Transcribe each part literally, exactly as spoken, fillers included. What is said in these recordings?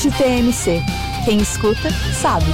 T M C. Quem escuta, sabe.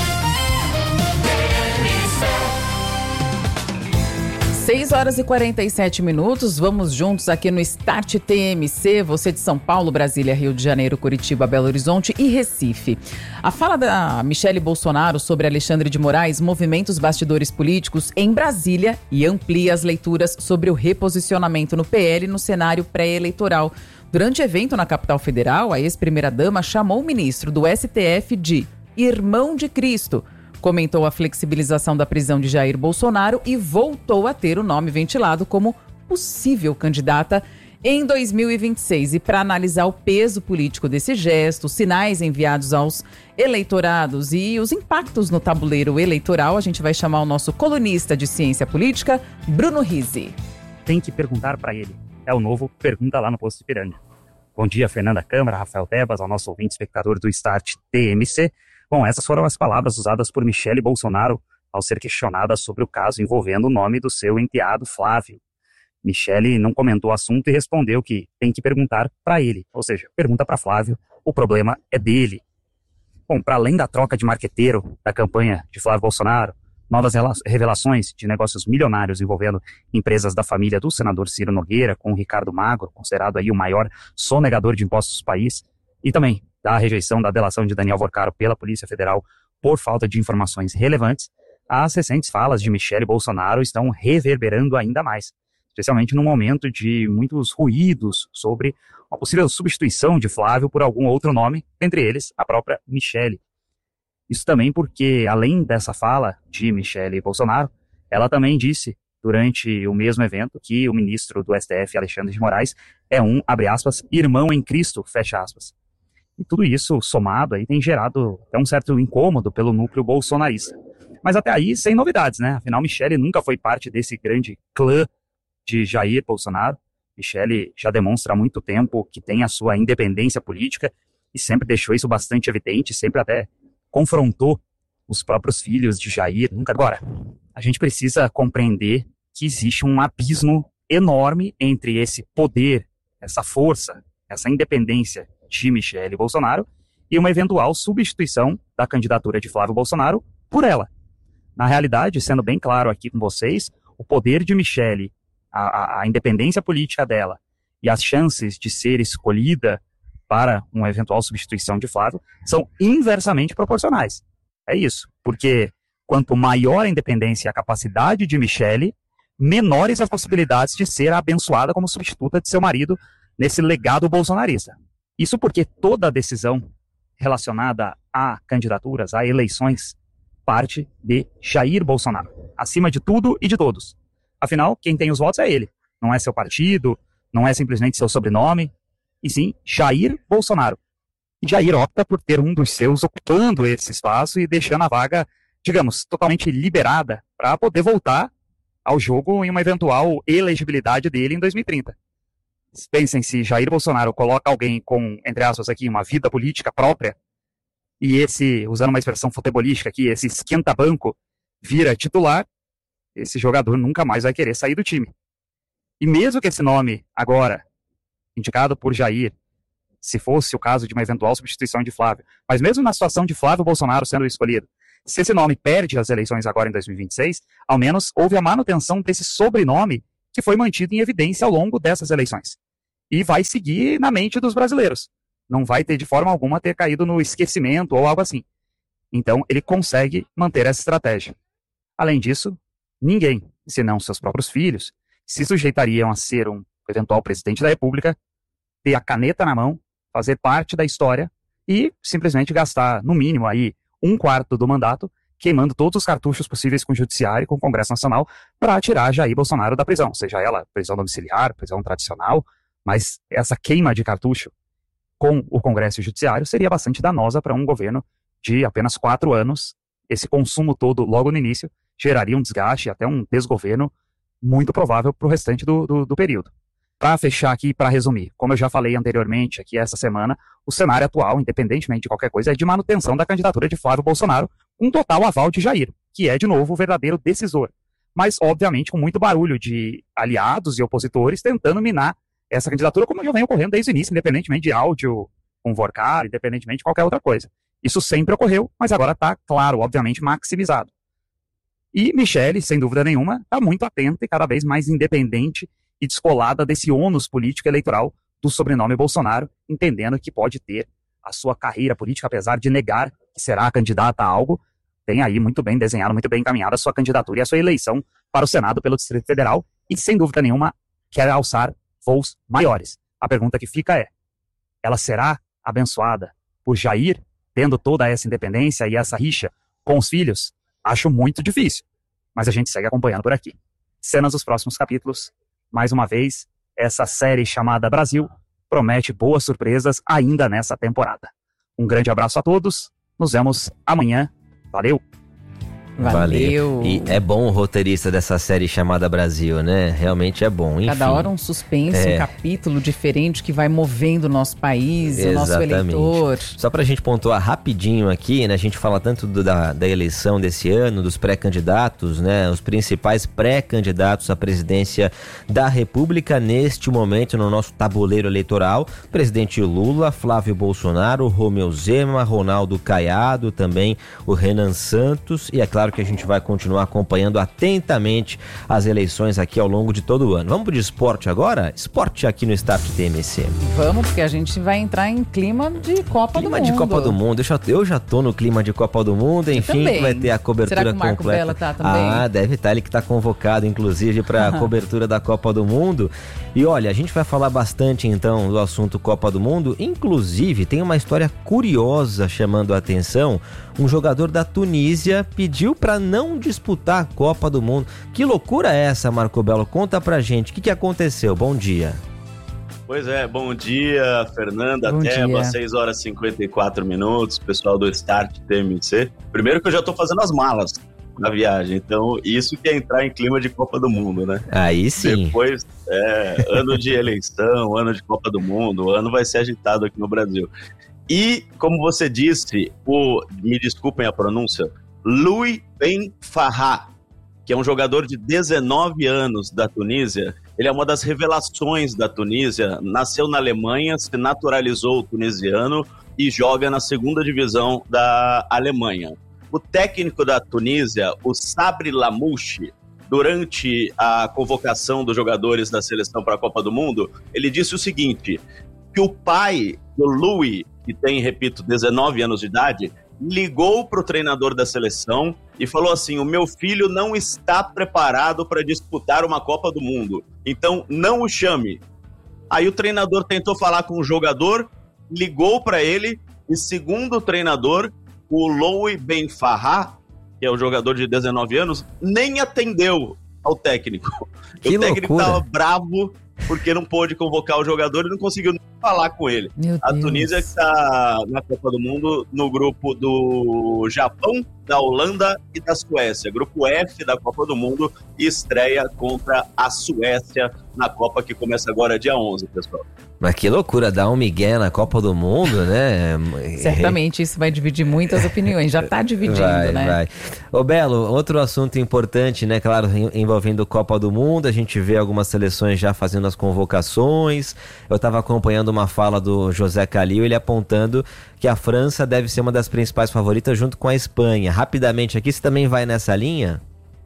seis horas e quarenta e sete minutos, vamos juntos aqui no Start T M C, você de São Paulo, Brasília, Rio de Janeiro, Curitiba, Belo Horizonte e Recife. A fala da Michele Bolsonaro sobre Alexandre de Moraes movimenta os bastidores políticos em Brasília e amplia as leituras sobre o reposicionamento no P L no cenário pré-eleitoral. Durante evento na capital federal, a ex-primeira-dama chamou o ministro do S T F de irmão de Cristo. Comentou a flexibilização da prisão de Jair Bolsonaro e voltou a ter o nome ventilado como possível candidata em dois mil e vinte e seis. E para analisar o peso político desse gesto, os sinais enviados aos eleitorados e os impactos no tabuleiro eleitoral, a gente vai chamar o nosso colunista de ciência política, Bruno Rizzi. Tem que perguntar para ele. É o novo Pergunta Lá no Posto de Piranga. Bom dia, Fernanda Câmara, Rafael Tebas, ao nosso ouvinte espectador do Start T M C. Bom, essas foram as palavras usadas por Michele Bolsonaro ao ser questionada sobre o caso envolvendo o nome do seu enteado Flávio. Michele não comentou o assunto e respondeu que tem que perguntar para ele, ou seja, pergunta para Flávio, o problema é dele. Bom, para além da troca de marqueteiro da campanha de Flávio Bolsonaro, novas revelações de negócios milionários envolvendo empresas da família do senador Ciro Nogueira com o Ricardo Magro, considerado aí o maior sonegador de impostos do país, e também da rejeição da delação de Daniel Vorcaro pela Polícia Federal por falta de informações relevantes, as recentes falas de Michele Bolsonaro estão reverberando ainda mais, especialmente num momento de muitos ruídos sobre uma possível substituição de Flávio por algum outro nome, entre eles a própria Michele. Isso também porque, além dessa fala de Michele Bolsonaro, ela também disse durante o mesmo evento que o ministro do S T F, Alexandre de Moraes, é um, abre aspas, irmão em Cristo, fecha aspas. E tudo isso somado aí tem gerado até um certo incômodo pelo núcleo bolsonarista. Mas até aí sem novidades, né? Afinal, Michele nunca foi parte desse grande clã de Jair Bolsonaro. Michele já demonstra há muito tempo que tem a sua independência política e sempre deixou isso bastante evidente, sempre até confrontou os próprios filhos de Jair. Nunca. Agora, a gente precisa compreender que existe um abismo enorme entre esse poder, essa força, essa independência de Michele Bolsonaro e uma eventual substituição da candidatura de Flávio Bolsonaro por ela. Na realidade, sendo bem claro aqui com vocês, o poder de Michele, a, a, a independência política dela e as chances de ser escolhida para uma eventual substituição de Flávio são inversamente proporcionais. É isso, porque quanto maior a independência e a capacidade de Michele, menores as possibilidades de ser abençoada como substituta de seu marido nesse legado bolsonarista. Isso porque toda decisão relacionada a candidaturas, a eleições, parte de Jair Bolsonaro, acima de tudo e de todos. Afinal, quem tem os votos é ele, não é seu partido, não é simplesmente seu sobrenome, e sim Jair Bolsonaro. E Jair opta por ter um dos seus ocupando esse espaço e deixando a vaga, digamos, totalmente liberada para poder voltar ao jogo em uma eventual elegibilidade dele em dois mil e trinta. Pensem se Jair Bolsonaro coloca alguém com, entre aspas aqui, uma vida política própria, e esse, usando uma expressão futebolística aqui, esse esquenta-banco vira titular, esse jogador nunca mais vai querer sair do time. E mesmo que esse nome, agora, indicado por Jair, se fosse o caso de uma eventual substituição de Flávio, mas mesmo na situação de Flávio Bolsonaro sendo escolhido, se esse nome perde as eleições agora em dois mil e vinte e seis, ao menos houve a manutenção desse sobrenome que foi mantido em evidência ao longo dessas eleições. E vai seguir na mente dos brasileiros. Não vai ter de forma alguma ter caído no esquecimento ou algo assim. Então ele consegue manter essa estratégia. Além disso, ninguém, senão seus próprios filhos, se sujeitariam a ser um eventual presidente da República, ter a caneta na mão, fazer parte da história e simplesmente gastar, no mínimo, aí um quarto do mandato queimando todos os cartuchos possíveis com o Judiciário e com o Congresso Nacional para tirar Jair Bolsonaro da prisão, seja ela prisão domiciliar, prisão tradicional, mas essa queima de cartucho com o Congresso e o Judiciário seria bastante danosa para um governo de apenas quatro anos. Esse consumo todo logo no início geraria um desgaste e até um desgoverno muito provável para o restante do, do, do período. Para fechar aqui, para resumir, como eu já falei anteriormente aqui essa semana, o cenário atual, independentemente de qualquer coisa, é de manutenção da candidatura de Flávio Bolsonaro, com total aval de Jair, que é, de novo, o verdadeiro decisor. Mas, obviamente, com muito barulho de aliados e opositores tentando minar essa candidatura, como já vem ocorrendo desde o início, independentemente de áudio convocar, independentemente de qualquer outra coisa. Isso sempre ocorreu, mas agora está, claro, obviamente, maximizado. E Michele, sem dúvida nenhuma, está muito atenta e cada vez mais independente e descolada desse ônus político eleitoral do sobrenome Bolsonaro, entendendo que pode ter a sua carreira política, apesar de negar que será candidata a algo, tem aí muito bem desenhado, muito bem encaminhada a sua candidatura e a sua eleição para o Senado pelo Distrito Federal e, sem dúvida nenhuma, quer alçar voos maiores. A pergunta que fica é, ela será abençoada por Jair, tendo toda essa independência e essa rixa com os filhos? Acho muito difícil, mas a gente segue acompanhando por aqui. Cenas dos próximos capítulos. Mais uma vez, essa série chamada Brasil promete boas surpresas ainda nessa temporada. Um grande abraço a todos, nos vemos amanhã. Valeu! Valeu. E é bom o roteirista dessa série chamada Brasil, né? Realmente é bom. Enfim. Cada hora um suspense, é. um capítulo diferente que vai movendo o nosso país, Exatamente. o nosso eleitor. Só pra gente pontuar rapidinho aqui, né? A gente fala tanto do, da, da eleição desse ano, dos pré-candidatos, né? Os principais pré-candidatos à presidência da República neste momento no nosso tabuleiro eleitoral. Presidente Lula, Flávio Bolsonaro, Romeu Zema, Ronaldo Caiado, também o Renan Santos e, é claro, que a gente vai continuar acompanhando atentamente as eleições aqui ao longo de todo o ano. Vamos pro de esporte agora? Esporte aqui no Start T M C. Vamos, porque a gente vai entrar em clima de Copa clima do Mundo. Clima de Copa do Mundo. Eu já, eu já tô no clima de Copa do Mundo, enfim, também. Vai ter a cobertura Será que o Marco completa. Bella tá também? Ah, deve estar, ele que tá convocado, inclusive, para a cobertura da Copa do Mundo. E olha, a gente vai falar bastante, então, do assunto Copa do Mundo. Inclusive, tem uma história curiosa chamando a atenção. Um jogador da Tunísia pediu para não disputar a Copa do Mundo. Que loucura é essa, Marco Belo? Conta pra gente. O que, que aconteceu? Bom dia. Pois é, bom dia, Fernanda, bom Teba, dia. seis horas e cinquenta e quatro minutos, pessoal do Start T M C. Primeiro que eu já tô fazendo as malas na viagem, então isso que é entrar em clima de Copa do Mundo, né? Aí sim. Depois, é, ano de eleição, ano de Copa do Mundo, o ano vai ser agitado aqui no Brasil. E, como você disse, o, me desculpem a pronúncia, Louis Ben Farha, que é um jogador de dezenove anos da Tunísia, ele é uma das revelações da Tunísia, nasceu na Alemanha, se naturalizou tunisiano e joga na segunda divisão da Alemanha. O técnico da Tunísia, o Sabri Lamouchi, durante a convocação dos jogadores da seleção para a Copa do Mundo, ele disse o seguinte, que o pai do Louis, que tem, repito, dezenove anos de idade, ligou para o treinador da seleção e falou assim, o meu filho não está preparado para disputar uma Copa do Mundo, então não o chame. Aí o treinador tentou falar com o jogador, ligou para ele e, segundo o treinador, o Louis Ben Farha, que é o jogador de dezenove anos, nem atendeu ao técnico. Que o técnico loucura. estava bravo porque não pôde convocar o jogador e não conseguiu nem falar com ele. Meu A Deus. Tunísia está na Copa do Mundo no grupo do Japão, da Holanda e da Suécia. Grupo F da Copa do Mundo e estreia contra a Suécia na Copa que começa agora dia onze, pessoal. Mas que loucura, dar um migué na Copa do Mundo, né? Certamente isso vai dividir muitas opiniões, já tá dividindo, vai, né? Vai. Ô Belo, outro assunto importante, né? Claro, envolvendo Copa do Mundo, a gente vê algumas seleções já fazendo as convocações. Eu estava acompanhando uma fala do José Calil, ele apontando que a França deve ser uma das principais favoritas junto com a Espanha. Rapidamente aqui, você também vai nessa linha?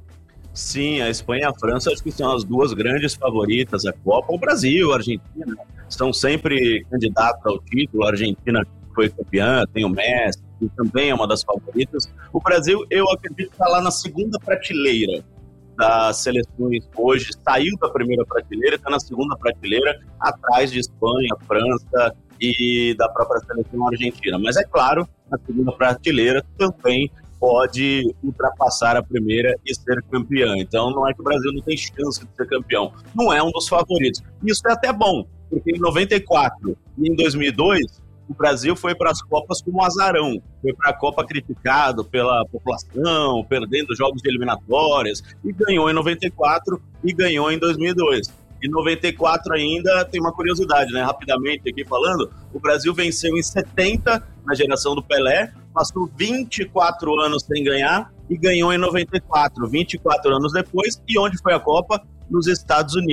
Sim, a Espanha e a França acho que são as duas grandes favoritas à Copa. O Brasil, a Argentina, estão sempre candidatos ao título. A Argentina foi campeã, tem o Messi, que também é uma das favoritas. O Brasil, eu acredito, está lá na segunda prateleira das seleções hoje. Saiu da primeira prateleira, está na segunda prateleira, atrás de Espanha, França e da própria seleção argentina. Mas é claro, a segunda prateleira também pode ultrapassar a primeira e ser campeã. Então não é que o Brasil não tem chance de ser campeão. Não é um dos favoritos. Isso é até bom, porque em noventa e quatro e em dois mil e dois, o Brasil foi para as Copas como azarão. Foi para a Copa criticado pela população, perdendo jogos de eliminatórias, e ganhou em noventa e quatro e ganhou em dois mil e dois. Em noventa e quatro ainda tem uma curiosidade, né? Rapidamente aqui falando, o Brasil venceu em setenta, na geração do Pelé, passou vinte e quatro anos sem ganhar e ganhou em noventa e quatro, vinte e quatro anos depois. E onde foi a Copa? Nos Estados Unidos.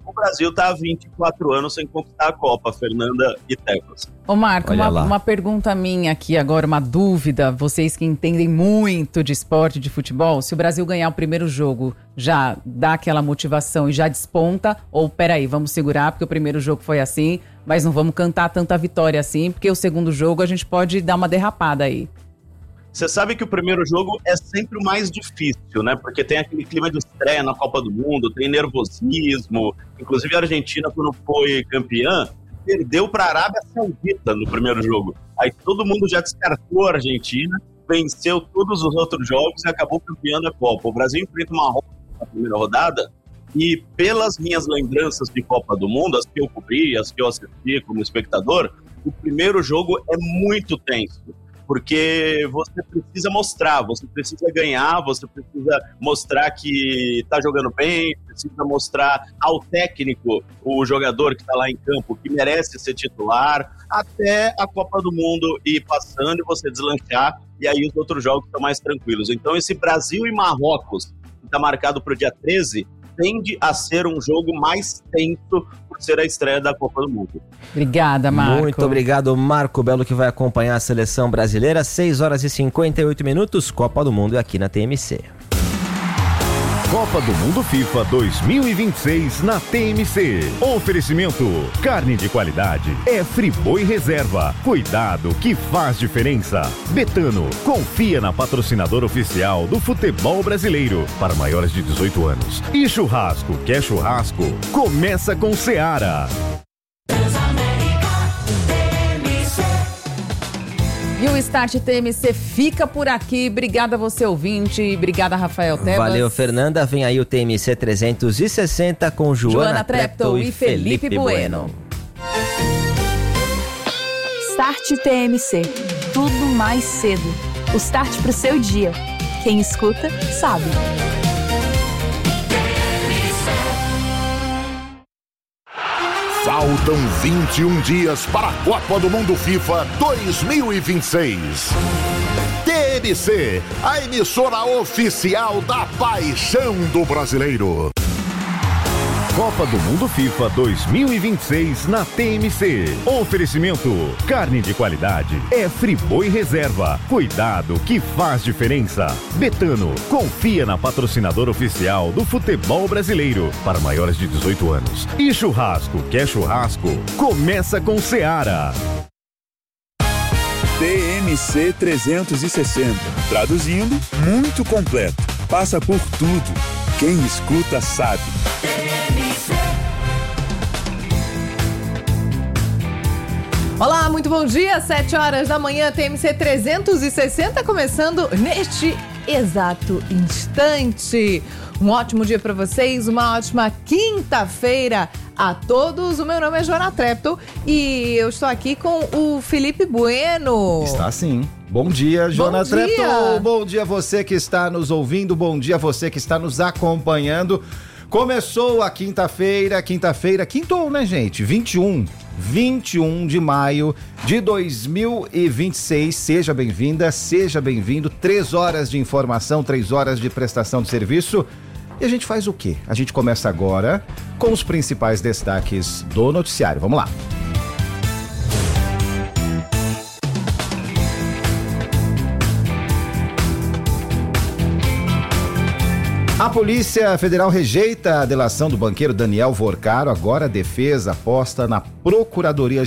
o Brasil está há vinte e quatro anos sem conquistar a Copa, Fernanda e Tebas. Ô Marco, uma, uma pergunta minha aqui agora, uma dúvida, vocês que entendem muito de esporte, de futebol, se o Brasil ganhar o primeiro jogo, já dá aquela motivação e já desponta, ou peraí, vamos segurar porque o primeiro jogo foi assim, mas não vamos cantar tanta vitória assim, porque o segundo jogo a gente pode dar uma derrapada aí. Você sabe que o primeiro jogo é sempre o mais difícil, né? Porque tem aquele clima de estreia na Copa do Mundo, tem nervosismo. Inclusive a Argentina, quando foi campeã, perdeu para a Arábia Saudita no primeiro jogo. Aí todo mundo já descartou a Argentina, venceu todos os outros jogos e acabou campeão da Copa. O Brasil enfrenta uma Marrocos na primeira rodada e, pelas minhas lembranças de Copa do Mundo, as que eu cobri, as que eu assisti como espectador, o primeiro jogo é muito tenso. Porque você precisa mostrar, você precisa ganhar, você precisa mostrar que está jogando bem, precisa mostrar ao técnico, o jogador que está lá em campo, que merece ser titular, até a Copa do Mundo ir passando e você deslanchar, e aí os outros jogos estão mais tranquilos. Então esse Brasil e Marrocos, que está marcado para o dia treze, tende a ser um jogo mais tenso por ser a estreia da Copa do Mundo. Obrigada, Marco. Muito obrigado, Marco Belo, que vai acompanhar a seleção brasileira. seis horas e cinquenta e oito minutos, Copa do Mundo aqui na T M C. Copa do Mundo FIFA dois mil e vinte e seis na T M C. Oferecimento: carne de qualidade é Friboi Reserva. Cuidado que faz diferença. Betano, confia na patrocinadora oficial do futebol brasileiro para maiores de dezoito anos. E churrasco, quer churrasco? Começa com Seara. E o Start T M C fica por aqui. Obrigada a você, ouvinte. Obrigada, Rafael Tebas. Valeu, Fernanda. Vem aí o T M C trezentos e sessenta com Joana, Joana Treptow e Felipe, Felipe Bueno. bueno. Start T M C. Tudo mais cedo. O start pro seu dia. Quem escuta, sabe. Faltam vinte e um dias para a Copa do Mundo FIFA dois mil e vinte e seis. T M C, a emissora oficial da paixão do brasileiro. Copa do Mundo FIFA dois mil e vinte e seis na T M C. Oferecimento: carne de qualidade é Friboi Reserva. Cuidado que faz diferença. Betano, confia na patrocinadora oficial do futebol brasileiro para maiores de dezoito anos. E churrasco, quer churrasco? Começa com Seara. T M C trezentos e sessenta. Traduzindo, muito completo. Passa por tudo. Quem escuta sabe. Olá, muito bom dia, sete horas da manhã, T M C trezentos e sessenta, começando neste exato instante. Um ótimo dia para vocês, uma ótima quinta-feira a todos. O meu nome é Joana Treptow e eu estou aqui com o Felipe Bueno. Está sim. Bom dia, Joana Treptow. Bom dia a você que está nos ouvindo, bom dia a você que está nos acompanhando. Começou a quinta-feira, quinta-feira, quintou, né, gente? vinte e um, vinte e um de maio de dois mil e vinte e seis. Seja bem-vinda, seja bem-vindo. Três horas de informação, três horas de prestação de serviço. E a gente faz o quê? A gente começa agora com os principais destaques do noticiário. Vamos lá. A Polícia Federal rejeita a delação do banqueiro Daniel Vorcaro. Agora a defesa aposta na Procuradoria